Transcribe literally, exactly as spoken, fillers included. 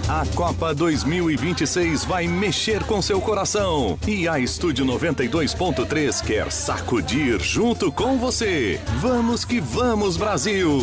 A Copa dois mil e vinte e seis vai mexer com seu coração e a Estúdio noventa e dois ponto três quer sacudir junto com você. Vamos que vamos, Brasil!